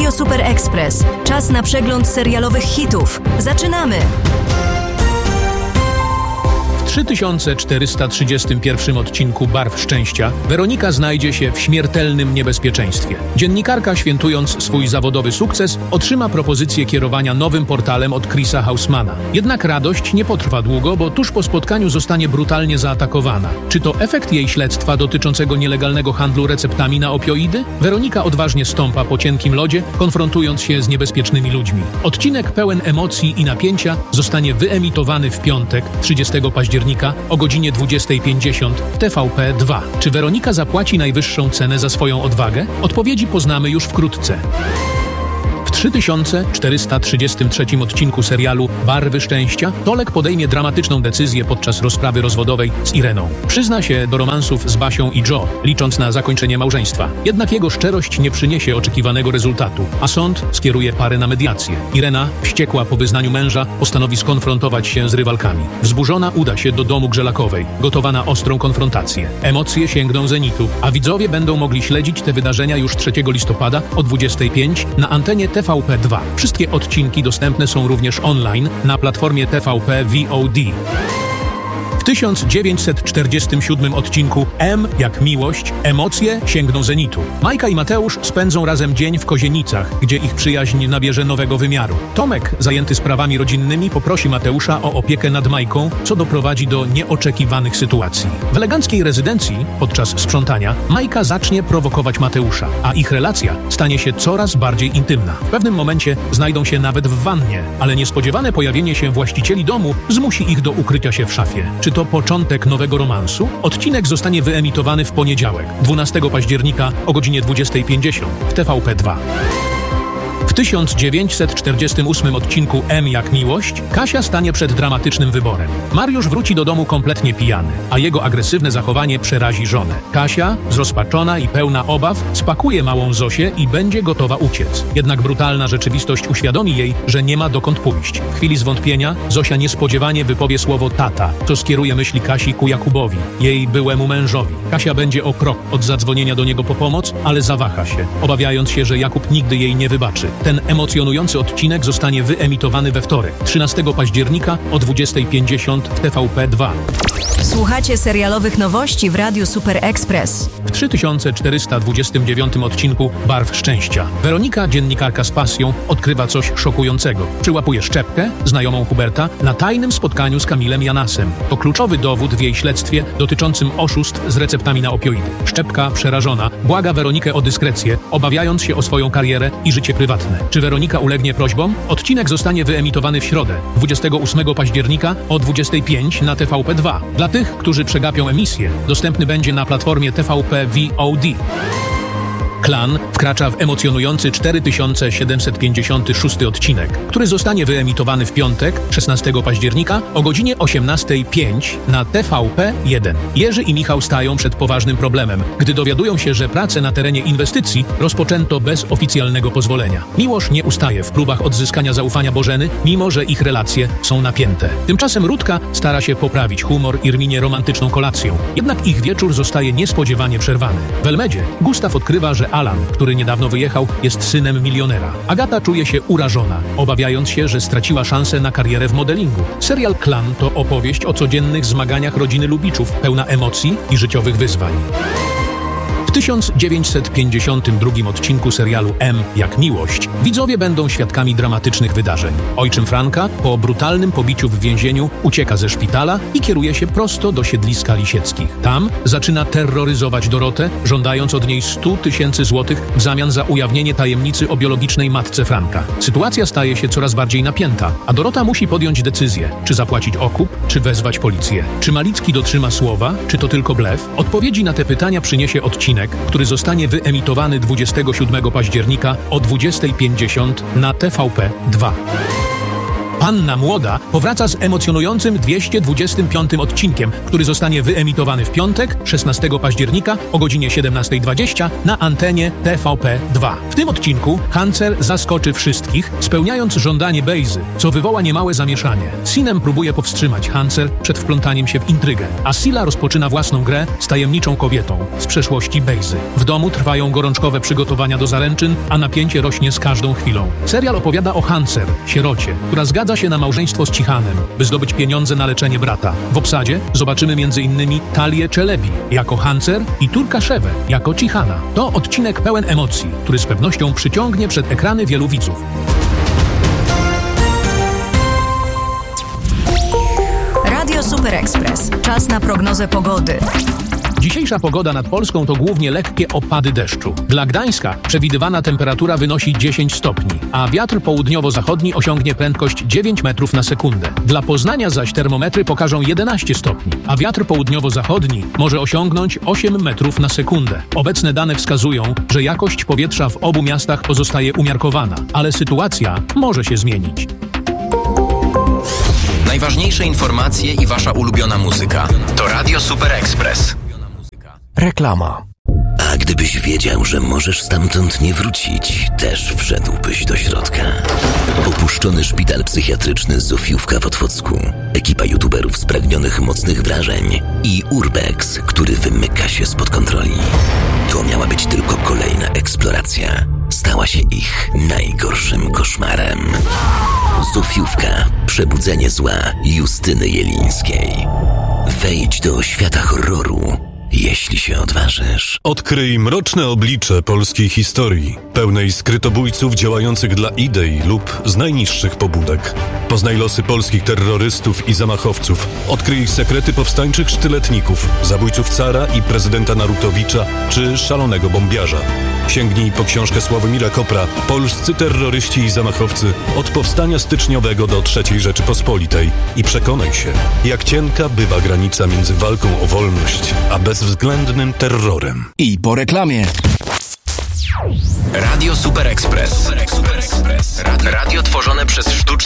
Radio Super Express. Czas na przegląd serialowych hitów. Zaczynamy! W 3431 odcinku Barw Szczęścia Weronika znajdzie się w śmiertelnym niebezpieczeństwie. Dziennikarka, świętując swój zawodowy sukces, otrzyma propozycję kierowania nowym portalem od Chrisa Hausmana. Jednak radość nie potrwa długo, bo tuż po spotkaniu zostanie brutalnie zaatakowana. Czy to efekt jej śledztwa dotyczącego nielegalnego handlu receptami na opioidy? Weronika odważnie stąpa po cienkim lodzie, konfrontując się z niebezpiecznymi ludźmi. Odcinek pełen emocji i napięcia zostanie wyemitowany w piątek, 30 października o godzinie 20:50 w TVP2. Czy Weronika zapłaci najwyższą cenę za swoją odwagę? Odpowiedzi poznamy już wkrótce. W 3433 odcinku serialu Barwy Szczęścia Tolek podejmie dramatyczną decyzję podczas rozprawy rozwodowej z Ireną. Przyzna się do romansów z Basią i Joe, licząc na zakończenie małżeństwa. Jednak jego szczerość nie przyniesie oczekiwanego rezultatu, a sąd skieruje parę na mediację. Irena, wściekła po wyznaniu męża, postanowi skonfrontować się z rywalkami. Wzburzona uda się do domu Grzelakowej, gotowa na ostrą konfrontację. Emocje sięgną zenitu, a widzowie będą mogli śledzić te wydarzenia już 3 listopada o 25 na antenie TVP2. Wszystkie odcinki dostępne są również online na platformie TVP VOD. W 1947 odcinku M jak miłość, emocje sięgną zenitu. Majka i Mateusz spędzą razem dzień w Kozienicach, gdzie ich przyjaźń nabierze nowego wymiaru. Tomek, zajęty sprawami rodzinnymi, poprosi Mateusza o opiekę nad Majką, co doprowadzi do nieoczekiwanych sytuacji. W eleganckiej rezydencji, podczas sprzątania, Majka zacznie prowokować Mateusza, a ich relacja stanie się coraz bardziej intymna. W pewnym momencie znajdą się nawet w wannie, ale niespodziewane pojawienie się właścicieli domu zmusi ich do ukrycia się w szafie. Czy to początek nowego romansu? Odcinek zostanie wyemitowany w poniedziałek, 12 października o godzinie 20:50 w TVP2. W 1948 odcinku M jak miłość Kasia stanie przed dramatycznym wyborem. Mariusz wróci do domu kompletnie pijany, a jego agresywne zachowanie przerazi żonę. Kasia, zrozpaczona i pełna obaw, spakuje małą Zosię i będzie gotowa uciec. Jednak brutalna rzeczywistość uświadomi jej, że nie ma dokąd pójść. W chwili zwątpienia Zosia niespodziewanie wypowie słowo tata, co skieruje myśli Kasi ku Jakubowi, jej byłemu mężowi. Kasia będzie o krok od zadzwonienia do niego po pomoc, ale zawaha się, obawiając się, że Jakub nigdy jej nie wybaczy. Ten emocjonujący odcinek zostanie wyemitowany we wtorek, 13 października o 20:50 w TVP2. Słuchacie serialowych nowości w Radiu Super Express. W 3429 odcinku Barw Szczęścia Weronika, dziennikarka z pasją, odkrywa coś szokującego. Przyłapuje Szczepkę, znajomą Huberta, na tajnym spotkaniu z Kamilem Janasem. To kluczowy dowód w jej śledztwie dotyczącym oszustw z receptami na opioidy. Szczepka, przerażona, błaga Weronikę o dyskrecję, obawiając się o swoją karierę i życie prywatne. Czy Weronika ulegnie prośbom? Odcinek zostanie wyemitowany w środę, 28 października o 25 na TVP2. Dla tych, którzy przegapią emisję, dostępny będzie na platformie TVP VOD. Klan wkracza w emocjonujący 4756 odcinek, który zostanie wyemitowany w piątek, 16 października o godzinie 18:05 na TVP1. Jerzy i Michał stają przed poważnym problemem, gdy dowiadują się, że prace na terenie inwestycji rozpoczęto bez oficjalnego pozwolenia. Miłosz nie ustaje w próbach odzyskania zaufania Bożeny, mimo że ich relacje są napięte. Tymczasem Rutka stara się poprawić humor Irminie romantyczną kolacją, jednak ich wieczór zostaje niespodziewanie przerwany. W Elmedzie Gustaw odkrywa, że Alan, który niedawno wyjechał, jest synem milionera. Agata czuje się urażona, obawiając się, że straciła szansę na karierę w modelingu. Serial Klan to opowieść o codziennych zmaganiach rodziny Lubiczów, pełna emocji i życiowych wyzwań. W 1952 odcinku serialu M jak miłość widzowie będą świadkami dramatycznych wydarzeń. Ojczym Franka po brutalnym pobiciu w więzieniu ucieka ze szpitala i kieruje się prosto do siedliska Lisieckich. Tam zaczyna terroryzować Dorotę, żądając od niej 100 000 złotych w zamian za ujawnienie tajemnicy o biologicznej matce Franka. Sytuacja staje się coraz bardziej napięta, a Dorota musi podjąć decyzję, czy zapłacić okup, czy wezwać policję. Czy Malicki dotrzyma słowa, czy to tylko blef? Odpowiedzi na te pytania przyniesie odcinek, który zostanie wyemitowany 27 października o 20:50 na TVP2. Panna Młoda powraca z emocjonującym 225 odcinkiem, który zostanie wyemitowany w piątek, 16 października o godzinie 17:20 na antenie TVP2. W tym odcinku Hancer zaskoczy wszystkich, spełniając żądanie Bejzy, co wywoła niemałe zamieszanie. Sinem próbuje powstrzymać Hancer przed wplątaniem się w intrygę, a Sila rozpoczyna własną grę z tajemniczą kobietą z przeszłości Bejzy. W domu trwają gorączkowe przygotowania do zaręczyn, a napięcie rośnie z każdą chwilą. Serial opowiada o Hancer, sierocie, która zgadza się na małżeństwo z Cihanem, by zdobyć pieniądze na leczenie brata. W obsadzie zobaczymy m.in. Talię Czelebi jako Hancer i Turka Szewę jako Cihana. To odcinek pełen emocji, który z pewnością przyciągnie przed ekrany wielu widzów. Radio Super Express. Czas na prognozę pogody. Dzisiejsza pogoda nad Polską to głównie lekkie opady deszczu. Dla Gdańska przewidywana temperatura wynosi 10 stopni, a wiatr południowo-zachodni osiągnie prędkość 9 metrów na sekundę. Dla Poznania zaś termometry pokażą 11 stopni, a wiatr południowo-zachodni może osiągnąć 8 metrów na sekundę. Obecne dane wskazują, że jakość powietrza w obu miastach pozostaje umiarkowana, ale sytuacja może się zmienić. Najważniejsze informacje i wasza ulubiona muzyka to Radio Super Express. Reklama. A gdybyś wiedział, że możesz stamtąd nie wrócić, też wszedłbyś do środka. Opuszczony szpital psychiatryczny Zofiówka w Otwocku, ekipa youtuberów spragnionych mocnych wrażeń i Urbex, który wymyka się spod kontroli. To miała być tylko kolejna eksploracja. Stała się ich najgorszym koszmarem. Zofiówka. Przebudzenie zła Justyny Jelińskiej. Wejdź do świata horroru, jeśli się odważysz. Odkryj mroczne oblicze polskiej historii, pełnej skrytobójców działających dla idei lub z najniższych pobudek. Poznaj losy polskich terrorystów i zamachowców. Odkryj sekrety powstańczych sztyletników, zabójców cara i prezydenta Narutowicza czy szalonego bombiarza. Sięgnij po książkę Sławomira Kopra Polscy terroryści i zamachowcy od powstania styczniowego do III Rzeczypospolitej i przekonaj się, jak cienka bywa granica między walką o wolność a bezwzględnym terrorem. I po reklamie. Radio Super Express. Radio tworzone przez sztuczne